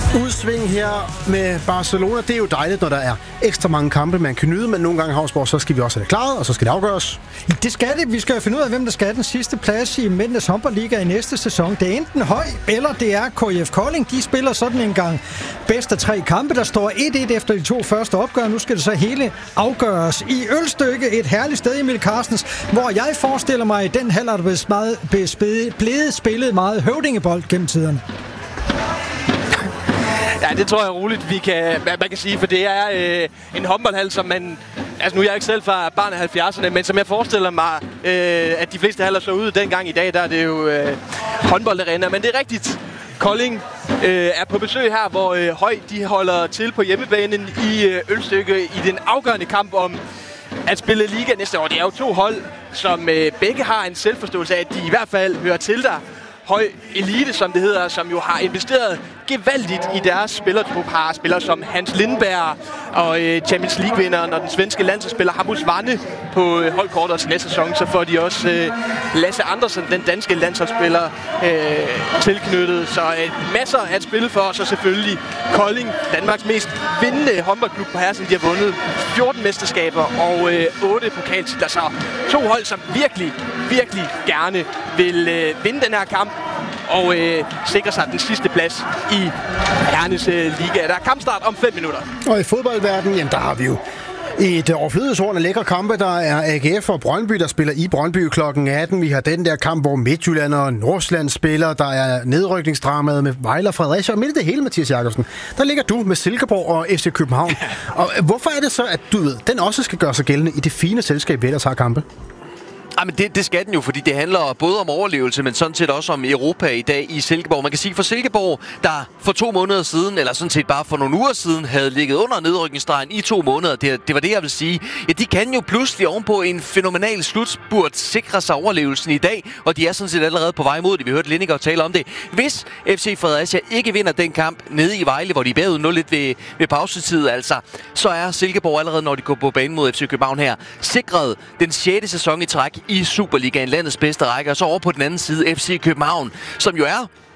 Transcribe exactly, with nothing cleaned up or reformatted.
Udsving her med Barcelona. Det er jo dejligt, når der er ekstra mange kampe, man kan nyde, men nogle gange, Havsborg, så skal vi også have det klaret, og så skal det afgøres. Det skal det. Vi skal jo finde ud af, hvem der skal have den sidste plads i Mændenes Håndboldliga i næste sæson. Det er enten Høj, eller det er K F Kolding. De spiller sådan en gang bedst af tre kampe. Der står et et efter de to første opgør. Nu skal det så hele afgøres i Ølstykke. Et herligt sted, Emil Carstens, hvor jeg forestiller mig, at den halvleg er blevet spillet meget høvdingebold gennem tiderne. Ja, det tror jeg roligt, vi kan, man kan sige, for det er øh, en håndboldhal, som man... Altså, nu er jeg ikke selv fra barn af halvfjerdserne, men som jeg forestiller mig, øh, at de fleste haller så ud dengang i dag, der er det jo øh, håndboldarena. Men det er rigtigt. Kolding øh, er på besøg her, hvor øh, Høj de holder til på hjemmebanen i øh, Ølstykke i den afgørende kamp om at spille liga næste år. Det er jo to hold, som øh, begge har en selvforståelse af, at de i hvert fald hører til der. Høj Elite, som det hedder, som jo har investeret gevaldigt i deres spillertrup, har spillere som Hans Lindberg og øh, Champions League-vinderen og den svenske landsholdsspiller Hampus Wanne på øh, holdkortet til næste sæson. Så får de også øh, Lasse Andersen, den danske landsholdsspiller, øh, tilknyttet. Så øh, masser at spille for, og så selvfølgelig Kolding, Danmarks mest vindende håndboldklub på hersen. De har vundet fjorten mesterskaber og øh, otte pokaltitler. Så to hold, som virkelig, virkelig gerne vil øh, vinde den her kamp og øh, sikre sig den sidste plads i herrenes øh, liga. Der er kampstart om fem minutter. Og i fodboldverdenen, jamen der har vi jo et overflødighedshorn af lækre kampe. Der er A G F og Brøndby, der spiller i Brøndby klokken atten. Vi har den der kamp, hvor Midtjylland og Nordsjælland spiller. Der er nedrykningsdramaet med Vejle og Fredericia. Og midt i det hele, Mathias Jakobsen, der ligger du med Silkeborg og F C København. Og hvorfor er det så, at du ved, den også skal gøre sig gældende i det fine selskab, vi ellers har kampe? Jamen det, det skal den jo, fordi det handler både om overlevelse, men sådan set også om Europa i dag i Silkeborg. Man kan sige for Silkeborg, der for to måneder siden, eller sådan set bare for nogle uger siden, havde ligget under nedrykningsstregen i to måneder. Det, det var det, jeg vil sige. Ja, de kan jo pludselig ovenpå en fænomenal slutspurt sikre sig overlevelsen i dag, og de er sådan set allerede på vej mod det. Vi hørte Lindinger tale om det. Hvis F C Fredericia ikke vinder den kamp nede i Vejle, hvor de er bagud nul et ved, ved pausetid, altså, så er Silkeborg allerede, når de går på banen mod F C København her, sikret den sjette sæson i træk i Superligaen, landets bedste række, og så over på den anden side F C København, som jo er